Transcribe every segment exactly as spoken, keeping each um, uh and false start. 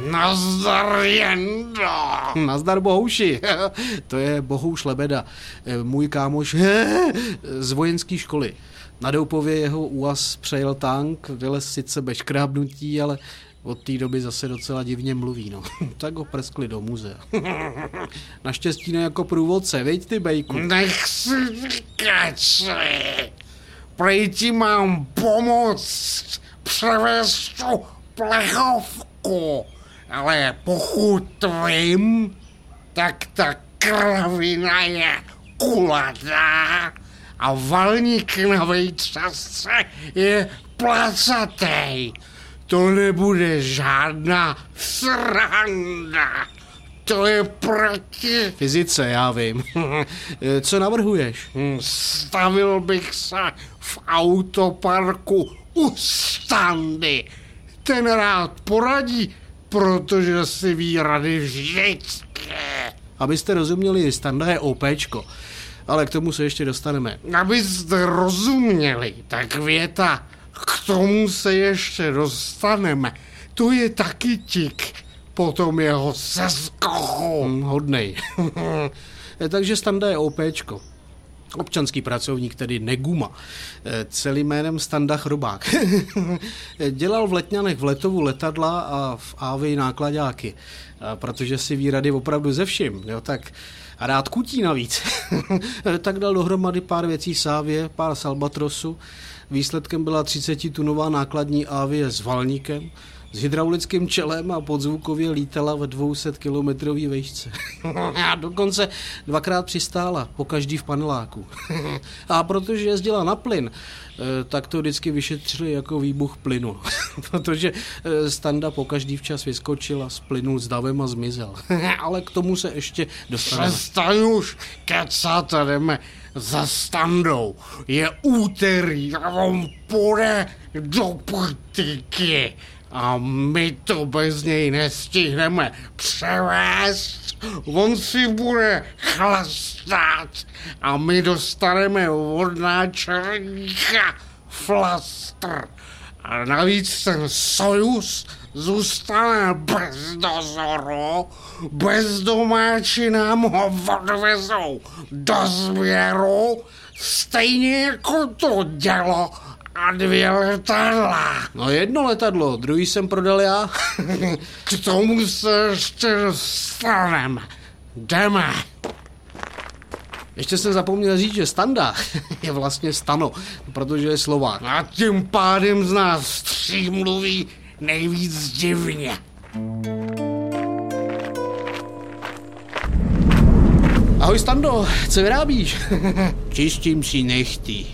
Nazdar, Jendo. Nazdar, Bohouši. To je Bohouš Lebeda, můj kámoš z vojenské školy. Na Doupově jeho úaz přejel tank, vylez sice bez škrábnutí, ale od té doby zase docela divně mluví, no. Tak ho prskli do muzea. Naštěstí ne jako průvodce, viď ty, bejku? Nech si vykačli. Prej ti mám pomoct převést tu plechovku, ale pokud vím, tak ta kravina je kulatá a valník na vejčasce je placatej. To nebude žádná sranda. To je proti fyzice, já vím. Co navrhuješ? Stavil bych se v autoparku u Standy. Ten rád poradí, protože si ví rady vždycky. Abyste rozuměli, Standa je OPčko, ale k tomu se ještě dostaneme. Abyste rozuměli, tak věta, k tomu se ještě dostaneme. To je taky tik, potom jeho seskochu. Hmm, hodnej. Takže Standa je OPčko. Občanský pracovník, tedy Neguma. Celým jménem Standa Chrobák. Dělal v Letňanech v letovu letadla a v Ávii nákladáky. A protože si ví rady opravdu ze vším, jo, tak a rád kutí navíc. Tak dal dohromady pár věcí z Ávie, pár z Albatrosu. Výsledkem byla třicetitunová nákladní Avie s valníkem, s hydraulickým čelem a podzvukově lítala ve dvě stě kilometrový výšce. A dokonce dvakrát přistála, po každý v paneláku. A protože jezdila na plyn, tak to vždycky vyšetřili jako výbuch plynu. Protože Standa po každý včas vyskočila, splynul s davem a zmizel. Ale k tomu se ještě dostaneme. Přestaň už kecat, jdeme za Standou. Je úterý a on půjde do politiky. A my to bez něj nestihneme převést. On si bude chlastat a my dostaneme od náčelníka flastr. A navíc ten Sojuz zůstane bez dozoru, bezdomáči nám ho odvezou do sběru, stejně jako to dělo a dvě letadla. No jedno letadlo, druhý jsem prodal já. K tomu se ještě dostaneme. Jdeme. Ještě jsem zapomněl říct, že Standa je vlastně Stano, protože je Slovák. A tím pádem z nás tří mluví nejvíc divně. Ahoj Stando, co vyrábíš? Čistím si nechty.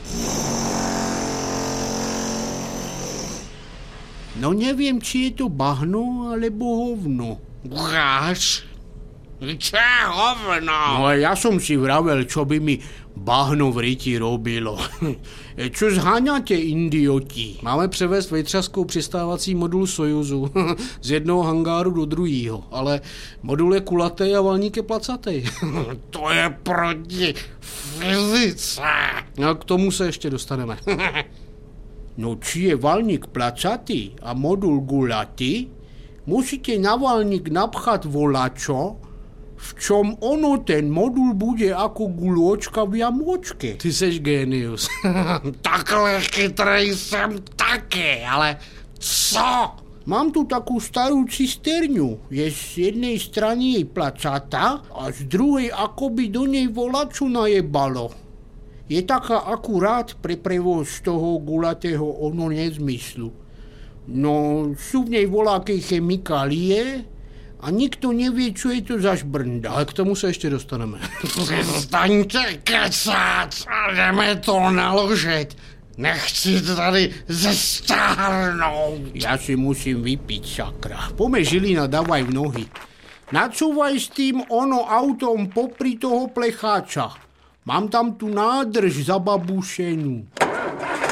No nevím, či je to bahno, alebo hovno. Ukáž? Čo je hovno? No ja som si vravel, čo by mi bahno v ryti robilo. Čo zháňate, idioti? Máme převést vejtřaskou přistávací modul Sojuzu z jednoho hangáru do druhého, ale modul je kulatý a valník je placatý. To je proti fyzice. No k tomu se ještě dostaneme. No či je valník placatý a modul gulatý, musíte na valník napchat volačo, v čom ono ten modul bude jako gulôčka v jamôčke. Ty seš génius. Takhle chytrej jsem taky, ale co? Mám tu takú starú cisterňu. Je z jednej strany jej placata a z druhej akoby do nej volaču najebalo. Je taká akurát pre prevoz toho gulatého ono nezmyslu. No, sú v nej voľaké chemikálie a nikto nevie, čo je to za šbrnda. Ale k tomu se ještě dostaneme. Přestaňte kecat a jdeme to naložit. Nechci tady zestárnout. Já si musím vypít, sakra. Pome Žilina, davaj v nohy. Nacúvaj s tým ono autom popri toho plecháča. Mám tam tu nádrž zababušenú.